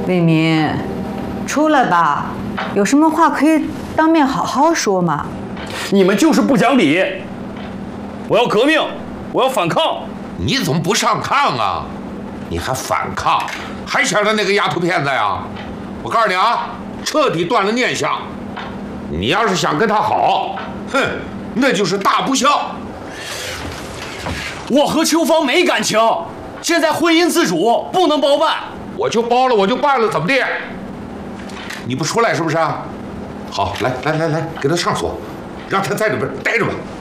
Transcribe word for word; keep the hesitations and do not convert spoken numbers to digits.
魏民，出来吧，有什么话可以当面好好说嘛。 你们就是不讲理！我要革命，我要反抗！ 你怎么不上炕啊？你还反抗，还想着那个丫头片子呀？我告诉你啊，彻底断了念想。你要是想跟她好，哼，那就是大不孝。 我和秋芳没感情，现在婚姻自主，不能包办。 我就包了，我就办了，怎么的？你不出来是不是？好，来来来来，给他上锁，让他在里边待着吧。